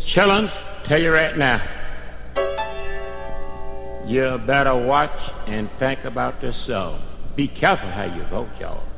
Chillin', tell you right now, you better watch and think about this song. Be careful how you vote, y'all.